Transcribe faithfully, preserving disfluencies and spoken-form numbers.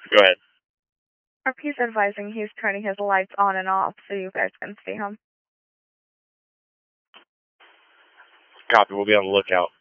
Go ahead. R P's advising he's turning his lights on and off so you guys can see him. Copy, we'll be on the lookout.